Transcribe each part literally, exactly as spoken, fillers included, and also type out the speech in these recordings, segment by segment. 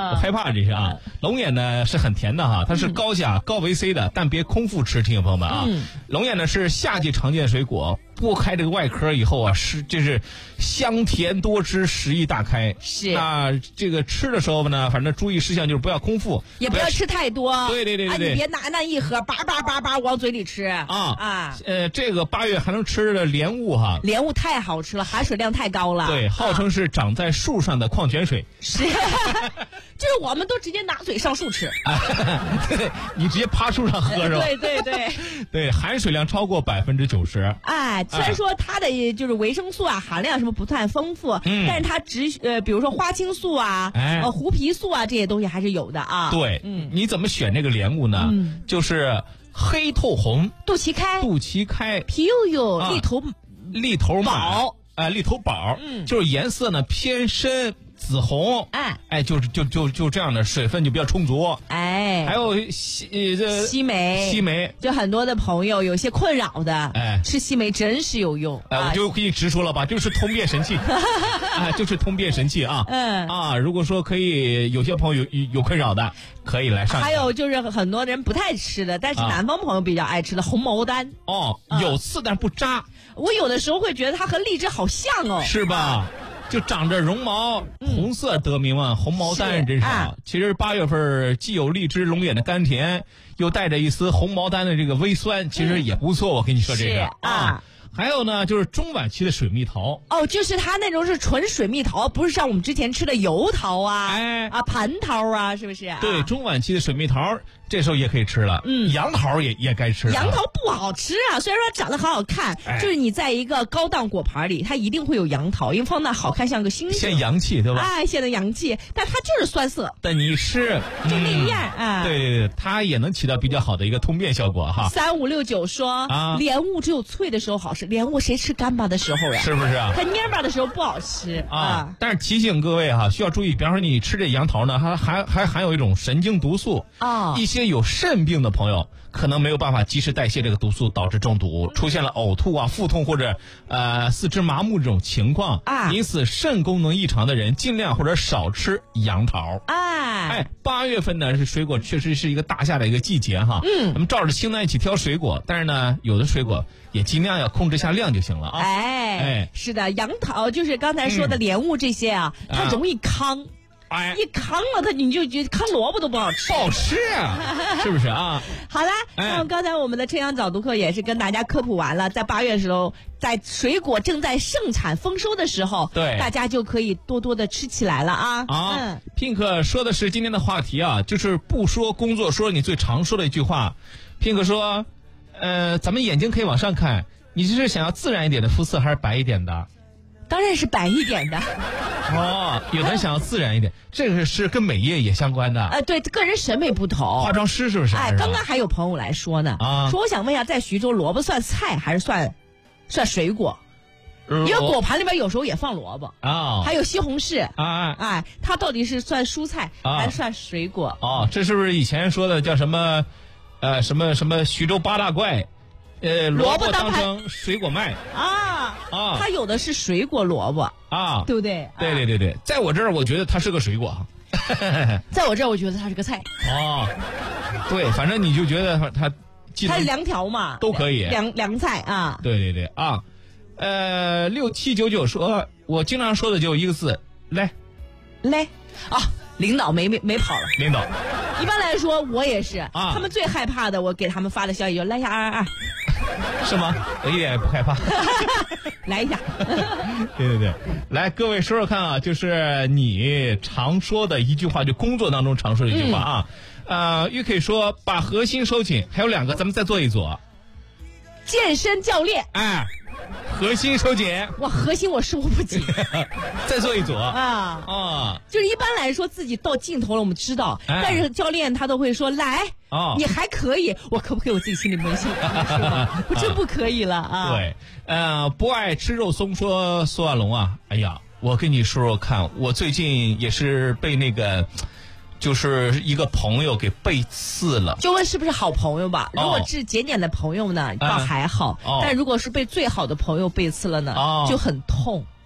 我害怕这是啊。龙眼呢是很甜的哈，它是高钾、高维 C 的，但别空腹吃，听众朋友们啊。嗯、龙眼呢是夏季常见水果，剥开这个外壳以后啊，是就是香甜多汁，食欲大开。 是那这个吃的时候呢，反正注意事项就是不要空腹， 也不要吃太多。 对对对对对， 啊、你别拿那一盒叭叭叭叭往嘴里吃啊啊。呃，这个八月还能吃的莲雾哈， 莲雾太好吃了，含水量太高了。 对，号称是长在树上的矿泉水。 是，就是我们都直接拿嘴上树吃。 对，你直接趴树上喝是吧？ 对对对对，含水量超过百分之九十。 哎，虽然说它的就是维生素啊含量什么不太丰富，嗯、但是它只呃，比如说花青素啊、哎、呃胡皮素啊这些东西还是有的啊。 对，嗯，你怎么选这个莲雾呢？嗯、就是黑透红、 肚脐开、 肚脐开、 皮悠悠、啊、立头立头宝， 哎、呃，立头宝，嗯，就是颜色呢偏深。紫红，哎哎，就是就就就这样的，水分就比较充足， 哎， 还有西呃这西梅， 西梅， 就很多的朋友有些困扰的，哎，吃西梅真是有用， 哎，我就可以直说了吧，就是通便神器，哎，就是通便神器啊，嗯啊，如果说可以，有些朋友有有困扰的，可以来上。 还有就是很多人不太吃的，但是南方朋友比较爱吃的红毛丹， 哦，有刺但不扎， 我有的时候会觉得它和荔枝好像哦， 是吧？就长着绒毛，红色得名嘛，嗯、红毛丹真是啊。是其实八月份既有荔枝龙眼的甘甜，又带着一丝红毛丹的这个微酸，其实也不错。嗯、我跟你说这个啊。啊还有呢，就是中晚期的水蜜桃哦，就是它那种是纯水蜜桃，不是像我们之前吃的油桃啊，哎啊蟠桃啊，是不是、啊？ 对，中晚期的水蜜桃，这时候也可以吃了。嗯，杨桃也也该吃了。 杨桃不好吃啊，虽然说长得很好看，哎、就是你在一个高档果盘里，它一定会有杨桃，因为放那好看，像个星星， 显洋气，对吧？ 哎，显得洋气，但它就是酸涩。 但你吃就那样啊、嗯？ 对对对，它也能起到比较好的一个通便效果哈。 三五六九说啊，莲雾只有脆的时候好吃，莲雾谁吃干巴的时候呀？ 是不是啊？ 它蔫巴的时候不好吃啊。啊但是提醒各位哈，需要注意，比方说你吃这杨桃呢，它还还含有一种神经毒素啊，一些有肾病的朋友可能没有办法及时代谢这个毒素，导致中毒，出现了呕吐啊、腹痛或者呃四肢麻木这种情况啊。因此，肾功能异常的人尽量或者少吃杨桃。哎哎，八月份呢是水果确实是一个大夏的一个季节哈。嗯，咱们照着清单一起挑水果，但是呢，有的水果也尽量要控制下量就行了啊。 哎哎，是的，杨桃就是刚才说的莲雾这些啊，嗯、它容易糠。哎，一糠了，它你就觉得糠萝卜都不好吃， 不好吃啊，是不是啊？ 好了，那么刚才我们的晨阳早读课也是跟大家科普完了，在八月的时候，在水果正在盛产丰收的时候，对，大家就可以多多的吃起来了啊。 啊，嗯 ，Pink 说的是今天的话题啊，就是不说工作，说你最常说的一句话。Pink 说，呃，咱们眼睛可以往上看，你这是想要自然一点的肤色，还是白一点的？ 当然是白一点的。 哦，有人想要自然一点，这个是跟美业也相关的。 呃，对，个人审美不同。 化妆师是不是？ 哎，刚刚还有朋友来说呢，啊，说我想问一下，在徐州萝卜算菜还是算算水果？因为果盘里边有时候也放萝卜啊，还有西红柿啊，哎，它到底是算蔬菜还是算水果？ 哦，这是不是以前说的叫什么？呃，什么什么徐州八大怪？呃，萝卜当成水果卖啊啊！它有的是水果萝卜啊，对不对？ 对对对对，在我这儿我觉得它是个水果， 在我这儿我觉得它是个菜。 哦，对，反正你就觉得它它凉条嘛， 都可以凉凉菜啊。 对对对啊，呃，六七九九说，我经常说的就一个字，来来啊。领导没没没跑了， 领导。 一般来说，我也是啊。他们最害怕的，我给他们发的消息就来一下二二二， 是吗？我一点也不害怕。 来一下。 对对对，来各位说说看啊，就是你常说的一句话，就工作当中常说的一句话啊。嗯、呃，玉可以说把核心收紧，还有两个，咱们再做一组。 健身教练。 哎。核心收紧， 哇，核心我收不紧。 再做一组啊啊！就是一般来说自己到尽头了，我们知道，哎、但是教练他都会说来，哦，你还可以，我可不可以我自己心里没信？我真不可以了啊！ 对，呃，不爱吃肉松说苏万龙啊，哎呀，我跟你说说看，我最近也是被那个。就是一个朋友给背刺了， 就问是不是好朋友吧？如果是简简的朋友呢，倒还好；但如果是被最好的朋友背刺了呢，就很痛。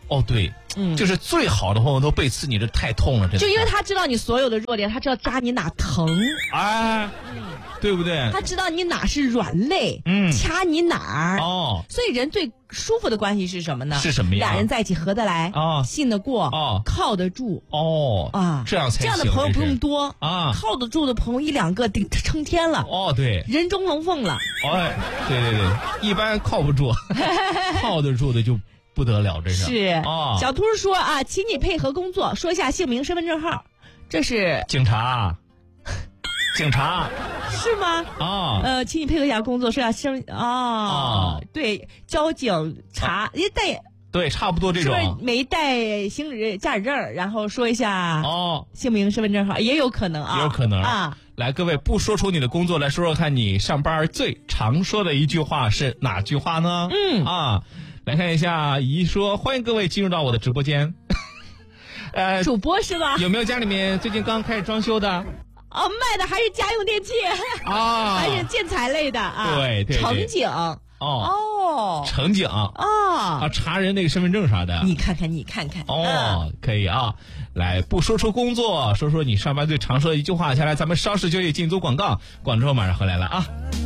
哦，对，嗯，就是最好的朋友都背刺你，这太痛了，这就因为他知道你所有的弱点，他知道扎你哪疼， 哎，嗯，对不对？ 他知道你哪是软肋，嗯，掐你哪儿，哦，所以人最舒服的关系是什么呢？ 是什么呀？ 俩人在一起合得来，啊，信得过，啊，靠得住， 哦，啊，这样才这样的朋友不用多啊，靠得住的朋友一两个顶撑天了， 哦，对， 人中龙凤了， 哎，对对对，一般靠不住，靠得住的就。不得了，这是是啊。小兔说啊，请你配合工作，说一下姓名、身份证号。这是警察，警察是吗？啊，呃，请你配合一下工作，说一下声啊。对，交警查，人带对，差不多这种。 是不是没带行驶驾驶证，然后说一下哦，姓名、身份证号也有可能啊， 也有可能啊。来，各位不说出你的工作，来说说看你上班最常说的一句话是哪句话呢？嗯啊。来看一下，姨说欢迎各位进入到我的直播间。 呃，主播是吧？ 有没有家里面最近刚开始装修的？ 哦，卖的还是家用电器啊，还是建材类的啊？ 对对， 城景哦哦，城景哦啊，查人那个身份证啥的。 你看看，你看看哦，可以啊。来，不说出工作，说说你上班最常说的一句话。下来，咱们稍事休息，进组广告，广州马上回来了啊。